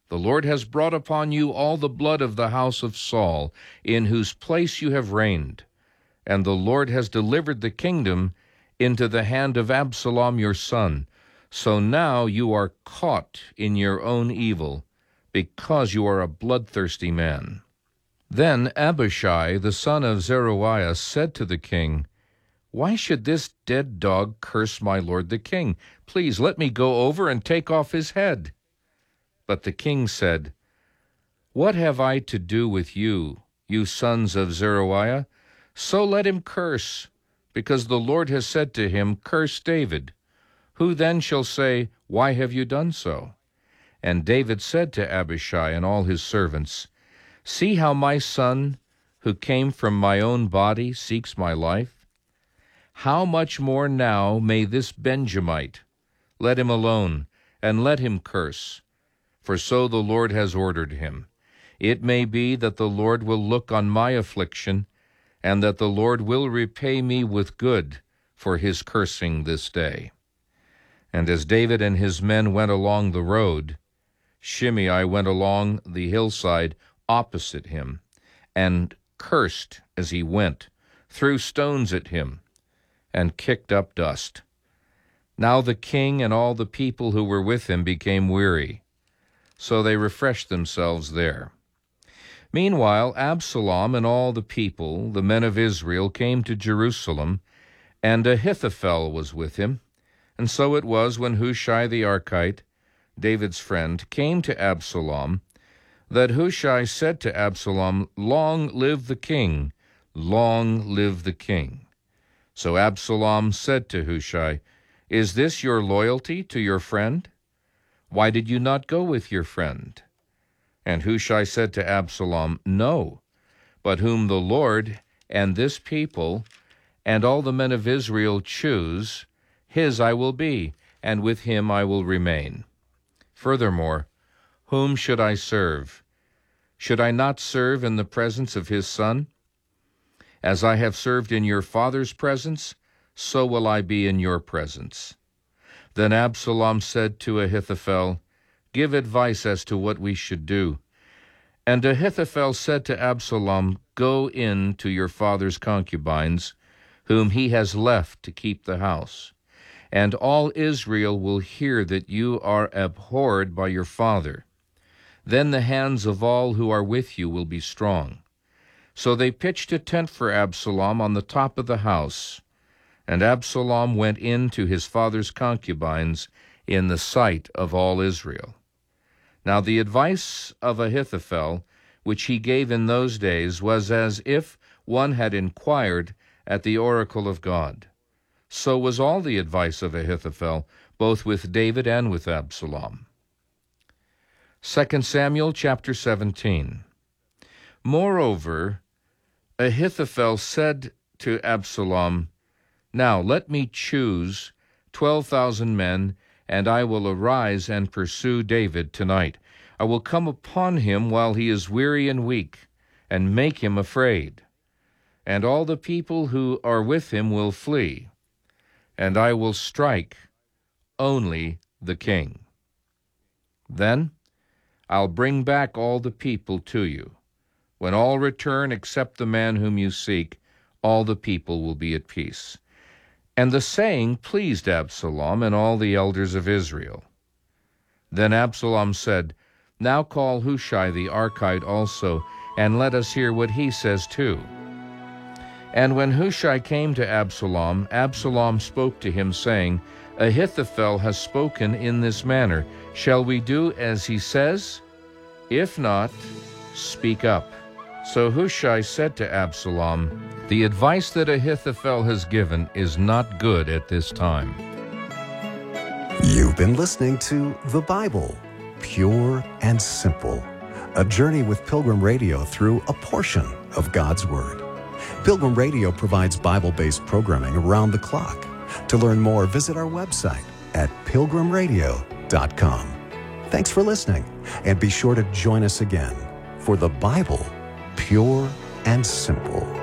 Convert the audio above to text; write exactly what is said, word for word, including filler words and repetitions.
The Lord has brought upon you all the blood of the house of Saul, in whose place you have reigned. And the Lord has delivered the kingdom into the hand of Absalom your son. So now you are caught in your own evil, because you are a bloodthirsty man." Then Abishai, the son of Zeruiah, said to the king, "Why should this dead dog curse my lord the king? Please let me go over and take off his head." But the king said, "What have I to do with you, you sons of Zeruiah? So let him curse, because the Lord has said to him, 'Curse David.' Who then shall say, 'Why have you done so?'" And David said to Abishai and all his servants, "See how my son, who came from my own body, seeks my life. How much more now may this Benjamite? Let him alone, and let him curse. For so the Lord has ordered him. It may be that the Lord will look on my affliction, and that the Lord will repay me with good for his cursing this day." And as David and his men went along the road, Shimei went along the hillside opposite him, and cursed as he went, threw stones at him, and kicked up dust. Now the king and all the people who were with him became weary, so they refreshed themselves there. Meanwhile Absalom and all the people, the men of Israel, came to Jerusalem, and Ahithophel was with him. And so it was, when Hushai the Archite, David's friend, came to Absalom, that Hushai said to Absalom, "Long live the king, long live the king." So Absalom said to Hushai, "Is this your loyalty to your friend? Why did you not go with your friend?" And Hushai said to Absalom, "No, but whom the Lord and this people and all the men of Israel choose, his I will be, and with him I will remain. Furthermore, whom should I serve? Should I not serve in the presence of his son? As I have served in your father's presence, so will I be in your presence." Then Absalom said to Ahithophel, "Give advice as to what we should do." And Ahithophel said to Absalom, "Go in to your father's concubines, whom he has left to keep the house. And all Israel will hear that you are abhorred by your father. Then the hands of all who are with you will be strong." So they pitched a tent for Absalom on the top of the house, and Absalom went in to his father's concubines in the sight of all Israel. Now the advice of Ahithophel, which he gave in those days, was as if one had inquired at the oracle of God. So was all the advice of Ahithophel, both with David and with Absalom. Second Samuel chapter seventeen. Moreover, Ahithophel said to Absalom, "Now let me choose twelve thousand men, and I will arise and pursue David tonight. I will come upon him while he is weary and weak, and make him afraid. And all the people who are with him will flee, and I will strike only the king. Then I'll bring back all the people to you. When all return except the man whom you seek, all the people will be at peace." And the saying pleased Absalom and all the elders of Israel. Then Absalom said, "Now call Hushai the Archite also, and let us hear what he says too." And when Hushai came to Absalom, Absalom spoke to him, saying, "Ahithophel has spoken in this manner. Shall we do as he says? If not, speak up." So Hushai said to Absalom, "The advice that Ahithophel has given is not good at this time." You've been listening to The Bible, Pure and Simple, a journey with Pilgrim Radio through a portion of God's Word. Pilgrim Radio provides Bible-based programming around the clock. To learn more, visit our website at pilgrim radio dot com. Thanks for listening, and be sure to join us again for The Bible, Pure and Simple.